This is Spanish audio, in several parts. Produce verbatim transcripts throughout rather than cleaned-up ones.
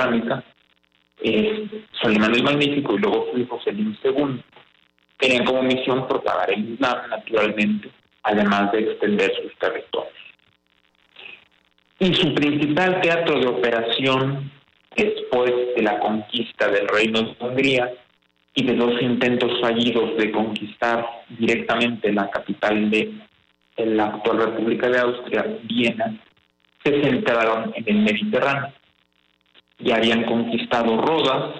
Islámica, eh, Solimán el Magnífico y luego su hijo Selim segundo, tenían como misión propagar el Islam, naturalmente, además de extender sus territorios. Y su principal teatro de operación, después de la conquista del Reino de Hungría y de dos intentos fallidos de conquistar directamente la capital de la actual República de Austria, Viena, se centraron en el Mediterráneo. Ya habían conquistado Rodas,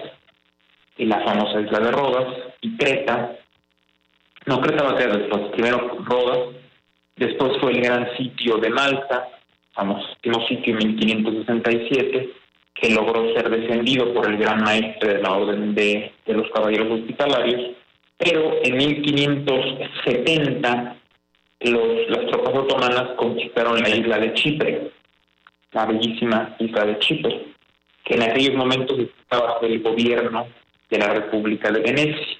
y la famosa isla de Rodas, y Creta. No, Creta va a quedar después. Primero Rodas, después fue el gran sitio de Malta, famosísimo sitio en mil quinientos sesenta y siete, que logró ser defendido por el gran maestre de la Orden de, de los Caballeros Hospitalarios, pero en mil quinientos setenta los, las tropas otomanas conquistaron la isla de Chipre, la bellísima isla de Chipre, que en aquellos momentos estaba bajo el gobierno de la República de Venecia.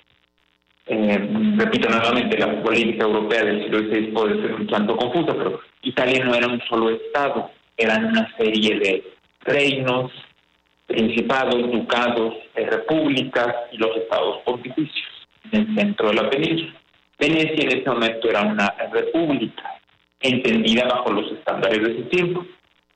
Eh, repito nuevamente, la política europea del siglo dieciséis puede ser un tanto confusa, pero Italia no era un solo estado, eran una serie de reinos, principados, ducados, eh, repúblicas y los estados pontificios en el centro de la península. Venecia en ese momento era una república, entendida bajo los estándares de ese tiempo,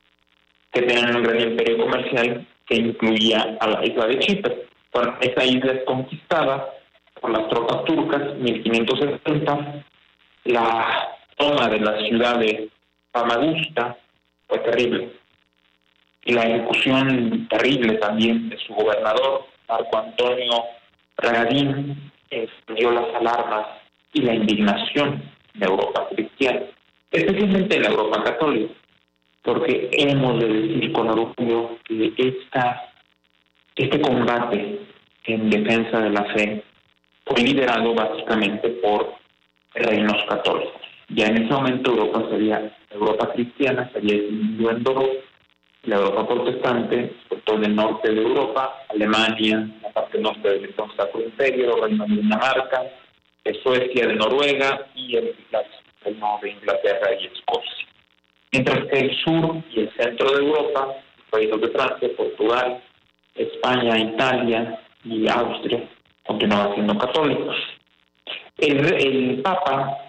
que tenían un gran imperio comercial que incluía a la isla de Chipre. Bueno, esa isla es conquistada por las tropas turcas en mil quinientos setenta. La toma de la ciudad de Famagusta fue terrible. Y la ejecución terrible también de su gobernador, Marco Antonio Ragadín, dio las alarmas y la indignación de Europa cristiana, especialmente en la Europa católica, porque hemos de decir con orgullo que esta, este combate en defensa de la fe fue liderado básicamente por reinos católicos. Ya en ese momento Europa sería Europa cristiana, sería dividido en dos: la Europa protestante, sobre todo en el norte de Europa, Alemania, la parte norte del entonces Sacro Imperio, Reino de Dinamarca, de Suecia, de Noruega y el Reino de Inglaterra y Escocia. Mientras que el sur y el centro de Europa, los países de Francia, Portugal, España, Italia y Austria, continuaban siendo católicos. El, el Papa,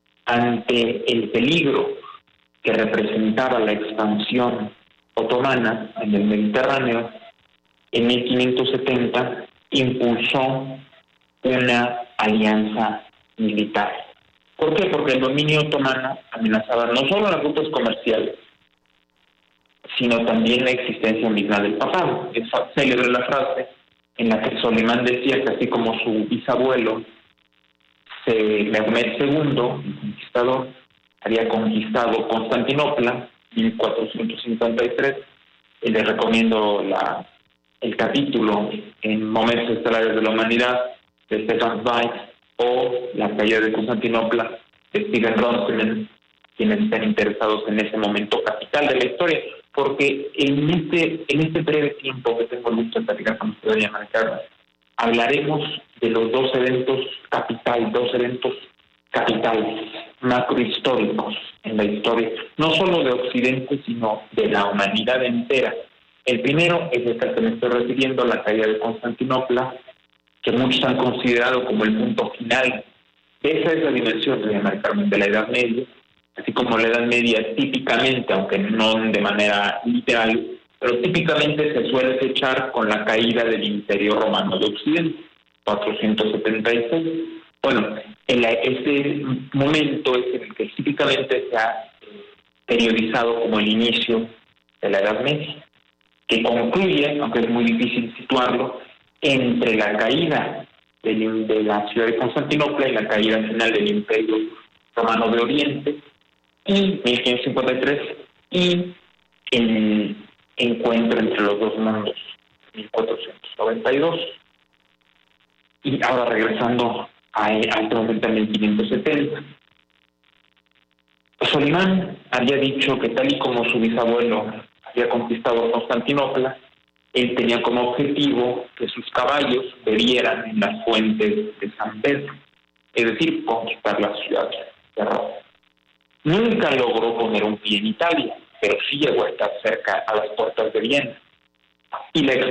ante el peligro que representaba la expansión otomana en el Mediterráneo, en mil quinientos setenta impulsó una alianza militar. ¿Por qué? Porque el dominio otomano amenazaba no solo las rutas comerciales, sino también la existencia misma del papado. Es célebre la frase en la que Solimán decía que así como su bisabuelo, Mehmed segundo, el conquistador, había conquistado Constantinopla en mil cuatrocientos cincuenta y tres, y les recomiendo la, el capítulo en Momentos Estelares de la Humanidad de Stefan Zweig, o La caída de Constantinopla de Steven Ronseman, quienes estén interesados en ese momento capital de la historia, porque en este en este breve tiempo que tengo el gusto de platicar con usted, doña María Carmen, hablaremos de los dos eventos capital, dos eventos capitales, macrohistóricos en la historia, no solo de Occidente, sino de la humanidad entera. El primero es el que me estoy refiriendo, la caída de Constantinopla, que muchos han considerado como el punto final. Esa es la dimensión, de María Carmen, de la Edad Media, así como la Edad Media típicamente, aunque no de manera literal, pero típicamente se suele fechar con la caída del Imperio Romano de Occidente, cuatrocientos setenta y seis. Bueno, en la, este momento es en el que típicamente se ha periodizado como el inicio de la Edad Media, que concluye, aunque es muy difícil situarlo, entre la caída de, de la ciudad de Constantinopla y la caída final del Imperio Romano de Oriente, y mil quinientos cincuenta y tres, y el encuentro entre los dos mundos, mil cuatrocientos noventa y dos. Y ahora regresando a, a este momento en mil quinientos setenta. Solimán había dicho que tal y como su bisabuelo había conquistado Constantinopla, él tenía como objetivo que sus caballos bebieran en las fuentes de San Pedro, es decir, conquistar la ciudad de Roma. Nunca logró poner un pie en Italia, pero sí llegó a estar cerca a las puertas de Viena. Y la